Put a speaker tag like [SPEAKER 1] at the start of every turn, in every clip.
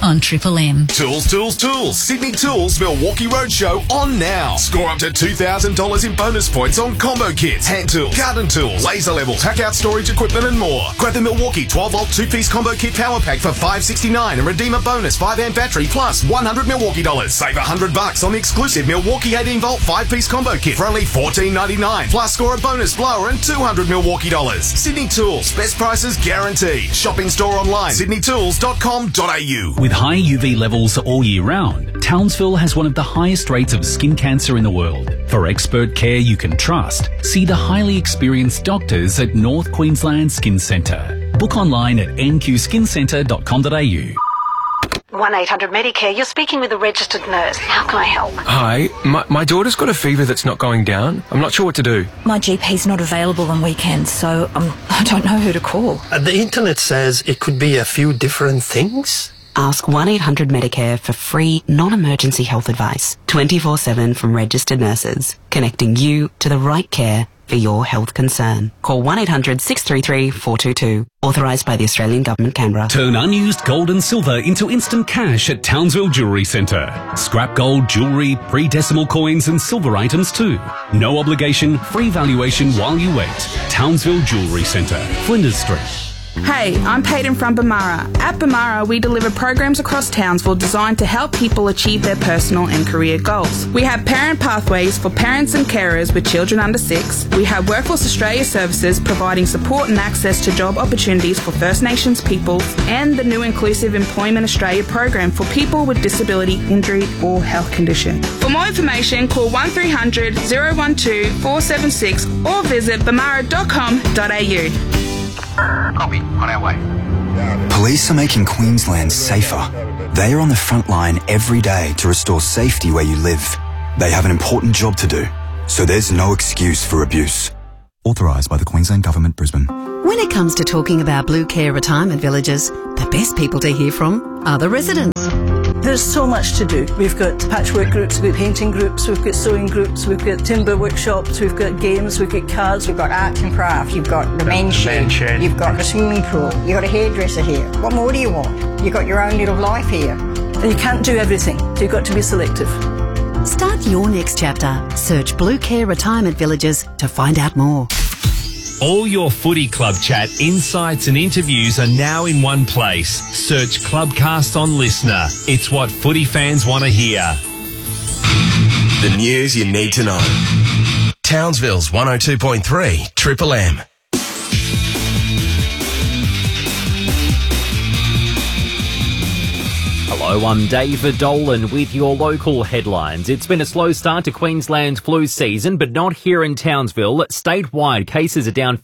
[SPEAKER 1] on Triple M.
[SPEAKER 2] Tools, Tools, Tools. Sydney Tools Milwaukee Roadshow on now. Score up to $2,000 in bonus points on combo kits, hand tools, garden tools, laser levels, pack-out storage equipment and more. Grab the Milwaukee 12-volt 2-piece combo kit power pack for $5.69 and redeem a bonus 5-amp battery plus $100 Milwaukee dollars. Save $100 on the exclusive Milwaukee 18-volt 5-piece combo kit for only $14.99. Plus score a bonus blower and $200 Milwaukee dollars. Sydney Tools. Best prices guaranteed. Shop in store online. sydneytools.com.au.
[SPEAKER 3] With high UV levels all year round, Townsville has one of the highest rates of skin cancer in the world. For expert care you can trust, see the highly experienced doctors at North Queensland Skin Centre. Book online at nqskincentre.com.au.
[SPEAKER 4] 1-800-Medicare, you're speaking with a registered nurse. How can I help?
[SPEAKER 5] Hi, my daughter's got a fever that's not going down. I'm not sure what to do.
[SPEAKER 6] My GP's not available on weekends, so I don't know who to call.
[SPEAKER 7] The internet says it could be a few different things.
[SPEAKER 8] Ask 1-800-Medicare for free, non-emergency health advice, 24/7 from registered nurses, connecting you to the right care for your health concern. Call 1-800-633-422. Authorised by the Australian Government, Canberra.
[SPEAKER 3] Turn unused gold and silver into instant cash at Townsville Jewellery Centre. Scrap gold, jewellery, pre-decimal coins and silver items too. No obligation, free valuation while you wait. Townsville Jewellery Centre, Flinders Street.
[SPEAKER 9] Hey, I'm Peyton from Bamara. At Bamara, we deliver programs across Townsville designed to help people achieve their personal and career goals. We have parent pathways for parents and carers with children under 6. We have Workforce Australia services providing support and access to job opportunities for First Nations peoples, and the new Inclusive Employment Australia program for people with disability, injury or health condition. For more information, call 1300 012 476 or visit bamara.com.au.
[SPEAKER 10] Copy, on our way.
[SPEAKER 11] Police are making Queensland safer. They are on the front line every day to restore safety where you live. They have an important job to do, so there's no excuse for abuse. Authorised by the Queensland Government, Brisbane.
[SPEAKER 12] When it comes to talking about Blue Care retirement villages, the best people to hear from are the residents.
[SPEAKER 13] There's so much to do. We've got patchwork groups, we've got painting groups, we've got sewing groups, we've got timber workshops, we've got games, we've got cards, we've got
[SPEAKER 14] arts and crafts, you've got the men's shed, you've got the swimming pool, you've got a hairdresser here. What more do you want? You've got your own little life here.
[SPEAKER 13] And you can't do everything, so you've got to be selective.
[SPEAKER 12] Start your next chapter. Search Blue Care Retirement Villages to find out more.
[SPEAKER 15] All your footy club chat, insights and interviews are now in one place. Search Clubcast on Listener. It's what footy fans want to hear.
[SPEAKER 2] The news you need to know. Townsville's 102.3 Triple M.
[SPEAKER 16] Hello, I'm David Dolan with your local headlines. It's been a slow start to Queensland's flu season, but not here in Townsville. Statewide, cases are down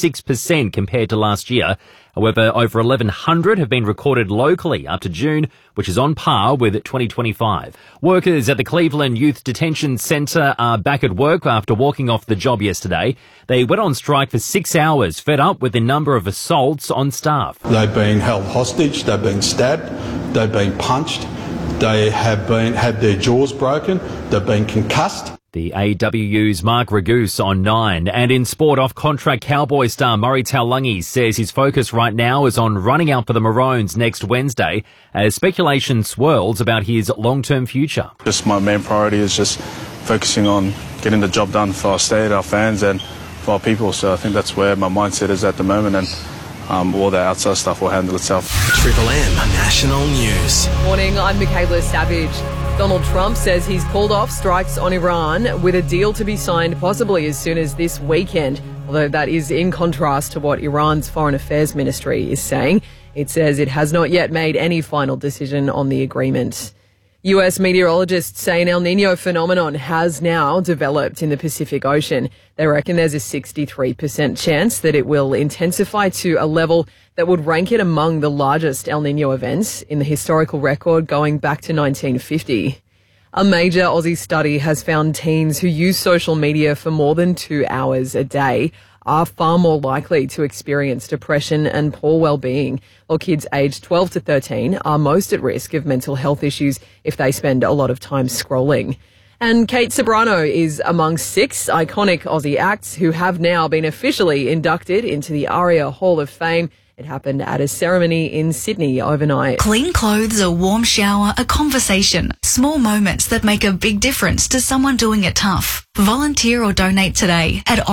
[SPEAKER 16] 56% compared to last year. However, over 1,100 have been recorded locally up to June, which is on par with 2025. Workers at the Cleveland Youth Detention Centre are back at work after walking off the job yesterday. They went on strike for 6 hours, fed up with the number of assaults on staff.
[SPEAKER 17] They've been held hostage, they've been stabbed, they've been punched, they have had their jaws broken, they've been concussed.
[SPEAKER 16] The AWU's Mark Ragoose on 9. And in sport, off-contract Cowboy star Murray Taulagi says his focus right now is on running out for the Maroons next Wednesday as speculation swirls about his long-term future.
[SPEAKER 18] Just my main priority is just focusing on getting the job done for our state, our fans and for our people. So I think that's where my mindset is at the moment, and all the outside stuff will handle itself.
[SPEAKER 2] Triple M National News.
[SPEAKER 19] Morning, I'm Michaela Savage. Donald Trump says he's called off strikes on Iran with a deal to be signed possibly as soon as this weekend, although that is in contrast to what Iran's Foreign Affairs Ministry is saying. It says it has not yet made any final decision on the agreement. US meteorologists say an El Niño phenomenon has now developed in the Pacific Ocean. They reckon there's a 63% chance that it will intensify to a level that would rank it among the largest El Niño events in the historical record going back to 1950. A major Aussie study has found teens who use social media for more than 2 hours a day are far more likely to experience depression and poor well-being, while kids aged 12 to 13 are most at risk of mental health issues if they spend a lot of time scrolling. And Kate Ceberano is among 6 iconic Aussie acts who have now been officially inducted into the ARIA Hall of Fame. It happened at a ceremony in Sydney overnight.
[SPEAKER 1] Clean clothes, a warm shower, a conversation. Small moments that make a big difference to someone doing it tough. Volunteer or donate today at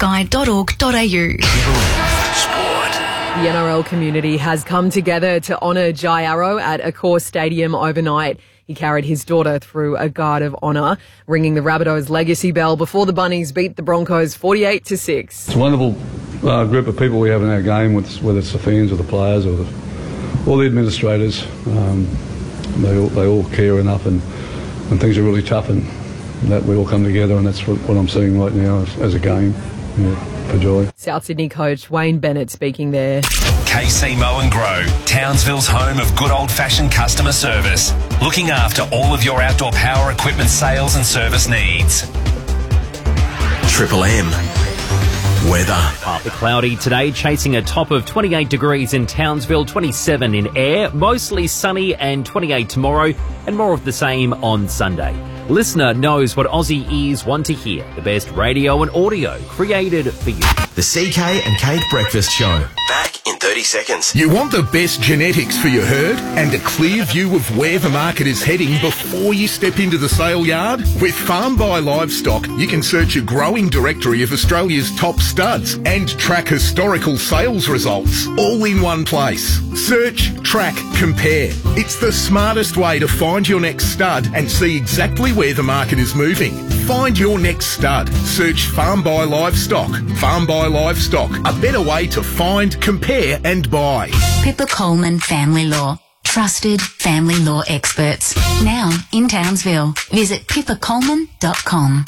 [SPEAKER 1] orangesky.org.au.
[SPEAKER 19] The NRL community has come together to honour Jai Arrow at Accor Stadium overnight. He carried his daughter through a guard of honour, ringing the Rabbitohs' legacy bell before the Bunnies beat the Broncos 48-6.
[SPEAKER 17] It's a wonderful group of people we have in our game, whether it's the fans or the players or the administrators. They all care enough, and things are really tough, and that we all come together, and that's what I'm seeing right now as a game. For joy.
[SPEAKER 19] South Sydney coach Wayne Bennett speaking there.
[SPEAKER 15] KC Mow and Grow, Townsville's home of good old-fashioned customer service, looking after all of your outdoor power equipment sales and service needs.
[SPEAKER 2] Triple M. Weather.
[SPEAKER 16] Partly cloudy today, chasing a top of 28 degrees in Townsville, 27 in Ayr, mostly sunny and 28 tomorrow, and more of the same on Sunday. Listener knows what Aussie ears want to hear. The best radio and audio created for you.
[SPEAKER 2] The CK and Kate Breakfast Show. Back in 30 seconds.
[SPEAKER 20] You want the best genetics for your herd and a clear view of where the market is heading before you step into the sale yard? With Farm by Livestock, you can search a growing directory of Australia's top studs and track historical sales results all in one place. Search, track, compare. It's the smartest way to find your next stud and see exactly where the market is moving. Find your next stud. Search Farm by Livestock. Farm by Livestock. A better way to find, compare and buy.
[SPEAKER 1] Pippa Coleman Family Law. Trusted family law experts. Now in Townsville. Visit pippacoleman.com.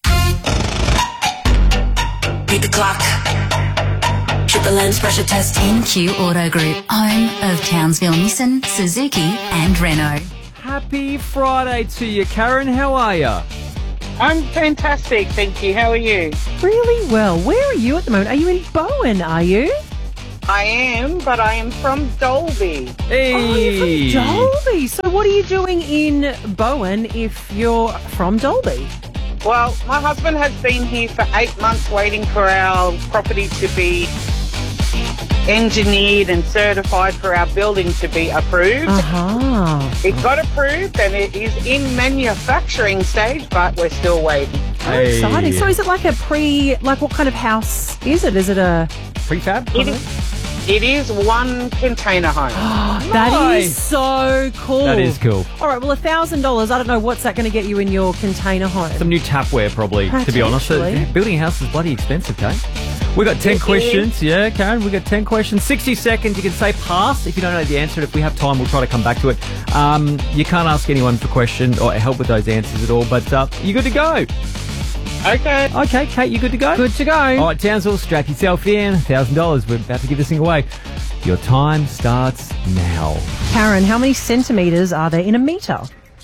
[SPEAKER 1] Beat the clock. Triple M's pressure test. NQ Auto Group. Home of Townsville Nissan, Suzuki and Renault.
[SPEAKER 16] Happy Friday to you, Karen. How are you?
[SPEAKER 21] I'm fantastic, thank you. How are you?
[SPEAKER 22] Really well. Where are you at the moment? Are you in Bowen, are you?
[SPEAKER 21] I am, but I am from Dalby.
[SPEAKER 16] Hey!
[SPEAKER 22] Oh, you're from Dalby. So what are you doing in Bowen if you're from Dalby?
[SPEAKER 21] Well, my husband has been here for 8 months waiting for our property to be engineered and certified for our building to be approved. It got approved and it is in manufacturing stage, but we're still waiting.
[SPEAKER 22] How exciting. So is it like what kind of house is it? Is it a
[SPEAKER 16] prefab?
[SPEAKER 21] It is one container home.
[SPEAKER 22] That is so cool.
[SPEAKER 16] That is cool.
[SPEAKER 22] All right, well, $1,000, I don't know what's that going to get you in your container home.
[SPEAKER 16] Some new tapware, probably, to be honest. Building a house is bloody expensive, Kate. We got 10 questions. Yeah, Karen, we got 10 questions. 60 seconds. You can say pass if you don't know the answer. If we have time, we'll try to come back to it. You can't ask anyone for questions or help with those answers at all, but you're good to go.
[SPEAKER 21] Okay.
[SPEAKER 16] Okay, Kate, you good to go?
[SPEAKER 22] Good to go.
[SPEAKER 16] All right, Townsville, strap yourself in. $1,000. We're about to give this thing away. Your time starts now.
[SPEAKER 22] Karen, how many centimetres are there in a metre?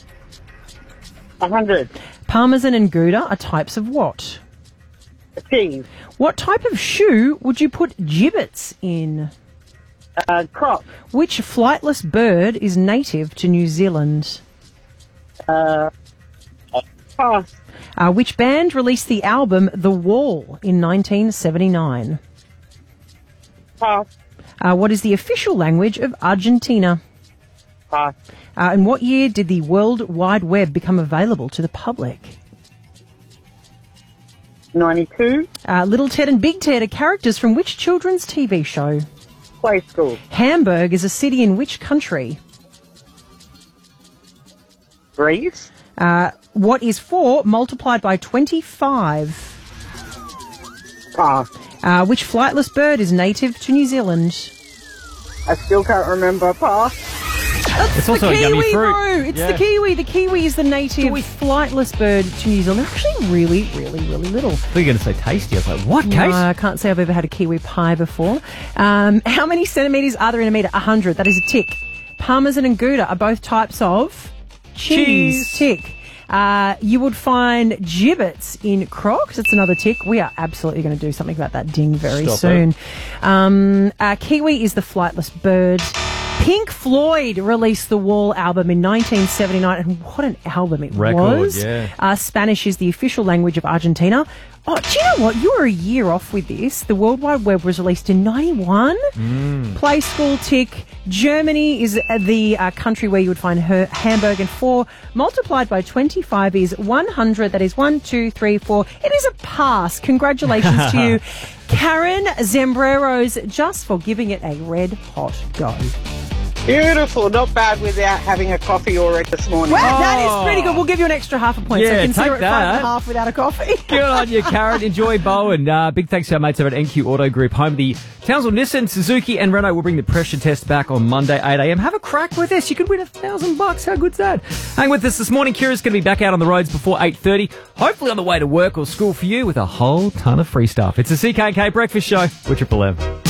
[SPEAKER 21] 100.
[SPEAKER 22] Parmesan and Gouda are types of what?
[SPEAKER 21] Cheese.
[SPEAKER 22] What type of shoe would you put gibbets in?
[SPEAKER 21] Croc.
[SPEAKER 22] Which flightless bird is native to New Zealand?
[SPEAKER 21] Pass.
[SPEAKER 22] Which band released the album The Wall in 1979?
[SPEAKER 21] Pass.
[SPEAKER 22] What is the official language of Argentina?
[SPEAKER 21] Pass.
[SPEAKER 22] In what year did the World Wide Web become available to the public?
[SPEAKER 21] 92.
[SPEAKER 22] Little Ted and Big Ted are characters from which children's TV show?
[SPEAKER 21] Play School.
[SPEAKER 22] Hamburg is a city in which country?
[SPEAKER 21] Greece.
[SPEAKER 22] What is 4 multiplied by 25?
[SPEAKER 21] Pass.
[SPEAKER 22] Which flightless bird is native to New Zealand?
[SPEAKER 21] I still can't remember. Pass.
[SPEAKER 16] It's also a yummy fruit.
[SPEAKER 22] Bro. It's the kiwi. The kiwi is the native flightless bird to New Zealand. They're actually really, really, really little.
[SPEAKER 16] I thought you were going to say tasty. I was like, what, Kate?
[SPEAKER 22] No, I can't say I've ever had a kiwi pie before. How many centimetres are there in a metre? 100. That is a tick. Parmesan and Gouda are both types of cheese. Tick. You would find gibbets in Crocs. That's another tick. We are absolutely going to do something about that ding very soon. Kiwi is the flightless bird. Pink Floyd released the Wall album in 1979, and what an album it
[SPEAKER 4] Record,
[SPEAKER 22] was.
[SPEAKER 4] yeah.
[SPEAKER 22] Spanish is the official language of Argentina. Oh, do you know what? You were a year off with this. The World Wide Web was released in 91. Play School tick. Germany is the country where you would find Hamburg, and 4 multiplied by 25 is 100. That is 1, 2, 3, 4. It is a pass. Congratulations to you, Karen Zambreros, just for giving it a red hot go.
[SPEAKER 21] Beautiful. Not bad without having a coffee already this morning.
[SPEAKER 22] Well, that is pretty good. We'll give you an extra half a point.
[SPEAKER 4] Yeah,
[SPEAKER 22] so consider
[SPEAKER 4] take
[SPEAKER 22] it
[SPEAKER 4] that.
[SPEAKER 22] 5.5 without a coffee.
[SPEAKER 4] Good on you, Karen. Enjoy Bowen. Big thanks to our mates over at NQ Auto Group, home of the Townsville Nissan, Suzuki and Renault will bring the pressure test back on Monday, 8 a.m. Have a crack with this. You could win $1,000. How good's that? Hang with us this morning. Kira's going to be back out on the roads before 8:30. Hopefully on the way to work or school for you with a whole ton of free stuff. It's the CK&K Breakfast Show with Triple M.